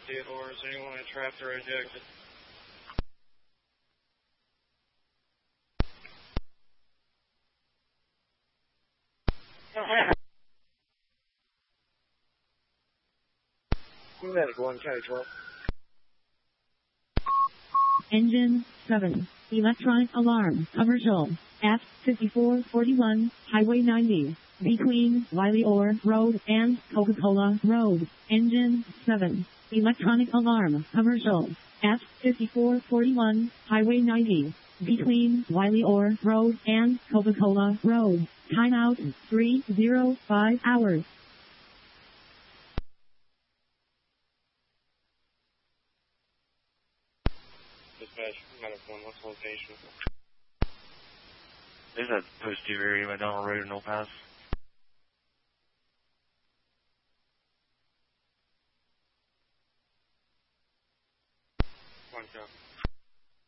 Theodore. Is anyone trapped or ejected? Medic 1, County 12. Engine 7. Electronic alarm. Commercial. F5441, Highway 90. Between Wiley Orr Road and Coca-Cola Road. Engine 7. Electronic alarm. Commercial. F5441, Highway 90. Between Wiley Orr Road and Coca-Cola Road. Timeout 305 hours. Dispatch, Medic 1, what's the location? There's that posterior area, McDonald Road, no pass. One, go.